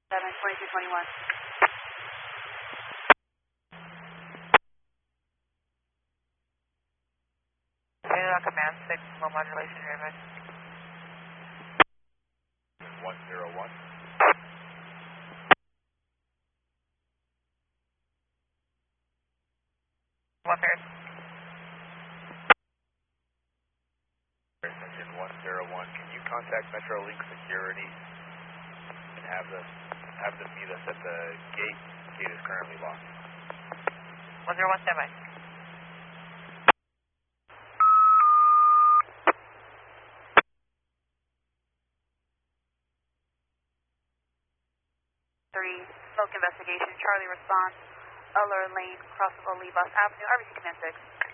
72221. Data command 6, low modulation driven. 101. One pairs. Engine 101, can you contact Metrolink Security and have them meet us at the gate? The gate is currently locked. 101 standby. 3, smoke investigation. Charlie response. Uller Lane, cross of Olivas Avenue. RBC Command 6.